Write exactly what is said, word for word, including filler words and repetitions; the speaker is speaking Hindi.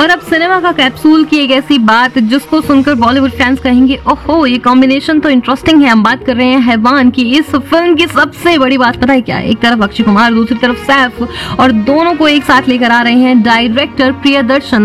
और अब सिनेमा का कैप्सूल की एक ऐसी बात जिसको सुनकर बॉलीवुड फैंस कहेंगे ओहो ये कॉम्बिनेशन तो इंटरेस्टिंग है। हम बात कर रहे हैं हैवान की। इस फिल्म की सबसे बड़ी बात पता है क्या है? एक तरफ अक्षय कुमार, दूसरी तरफ सैफ, और दोनों को एक साथ लेकर आ रहे हैं डायरेक्टर प्रियदर्शन।